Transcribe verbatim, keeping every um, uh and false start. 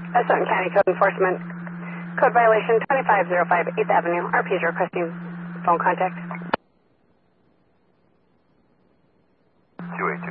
Uh, Sutton County Code Enforcement. Code violation twenty-five oh five eighth Avenue. R P is requesting phone contact. two eight two.